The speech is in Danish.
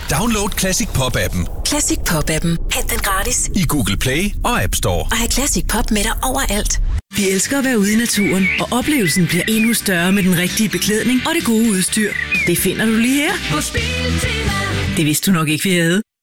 Download Classic Pop-appen. Classic Pop-appen. Hent den gratis I Google Play og App Store. og have Classic Pop med dig overalt. Vi elsker at være ude i naturen, og oplevelsen bliver endnu større med den rigtige beklædning og det gode udstyr. Det finder du lige her. På Biltema. Det vidste du nok ikke, vi havde.